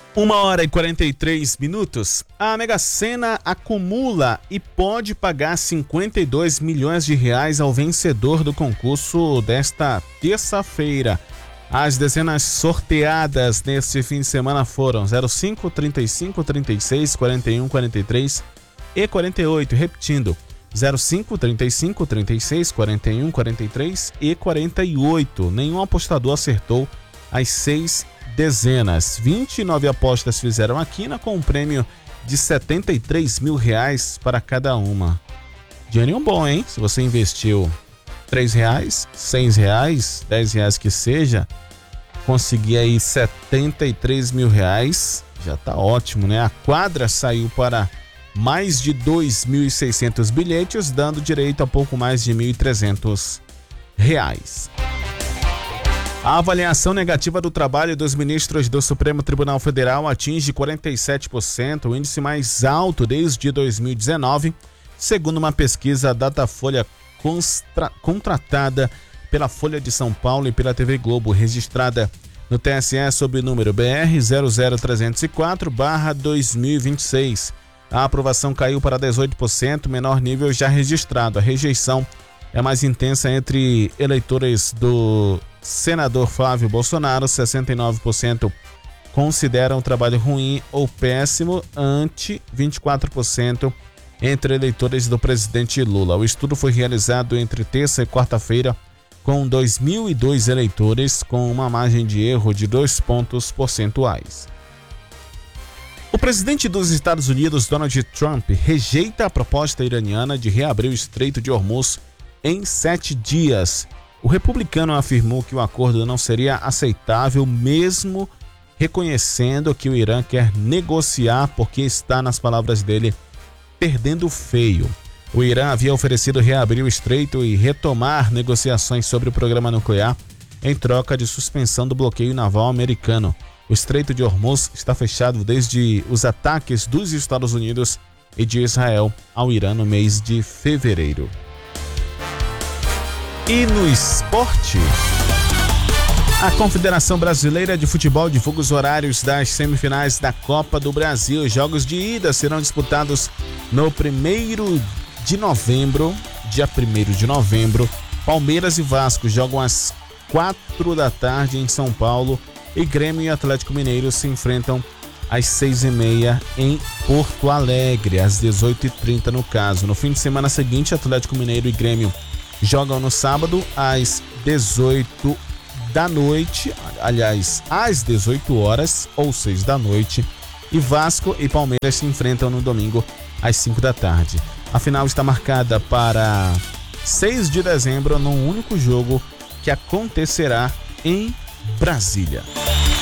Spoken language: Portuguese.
1h43. A Mega Sena acumula e pode pagar 52 milhões de reais ao vencedor do concurso desta terça-feira. As dezenas sorteadas neste fim de semana foram 05, 35, 36, 41, 43 e 48. Repetindo, 05, 35, 36, 41, 43 e 48. Nenhum apostador acertou as 6 dezenas. 29 apostas fizeram a quina com um prêmio de 73 mil reais para cada uma. Dinheirinho bom, hein? Se você investiu R$3, R$6, R$10 que seja, conseguir aí 73 mil reais, já tá ótimo, né? A quadra saiu para mais de 2.600 bilhetes, dando direito a pouco mais de R$1.300. A avaliação negativa do trabalho dos ministros do Supremo Tribunal Federal atinge 47%, o índice mais alto desde 2019, segundo uma pesquisa Datafolha contratada pela Folha de São Paulo e pela TV Globo, registrada no TSE sob o número BR 00304/2026. A aprovação caiu para 18%, menor nível já registrado. A rejeição é mais intensa entre eleitores do senador Flávio Bolsonaro. 69% consideram o trabalho ruim ou péssimo, ante 24% entre eleitores do presidente Lula. O estudo foi realizado entre terça e quarta-feira com 2.002 eleitores, com uma margem de erro de 2 pontos percentuais. O presidente dos Estados Unidos, Donald Trump, rejeita a proposta iraniana de reabrir o Estreito de Hormuz em 7 dias. O republicano afirmou que o acordo não seria aceitável, mesmo reconhecendo que o Irã quer negociar porque está, nas palavras dele, perdendo feio. O Irã havia oferecido reabrir o estreito e retomar negociações sobre o programa nuclear em troca de suspensão do bloqueio naval americano. O Estreito de Hormuz está fechado desde os ataques dos Estados Unidos e de Israel ao Irã no mês de fevereiro. E no esporte, a Confederação Brasileira de Futebol divulga os horários das semifinais da Copa do Brasil. Os jogos de ida serão disputados no 1º de novembro, dia 1º de novembro. Palmeiras e Vasco jogam às 4 da tarde em São Paulo e Grêmio e Atlético Mineiro se enfrentam às 6h30 em Porto Alegre, às 18h30 no caso. No fim de semana seguinte, Atlético Mineiro e Grêmio jogam no sábado às 18 da noite, aliás, às 18 horas ou 6 da noite, e Vasco e Palmeiras se enfrentam no domingo às 5 da tarde. A final está marcada para 6 de dezembro, num único jogo que acontecerá em Brasília.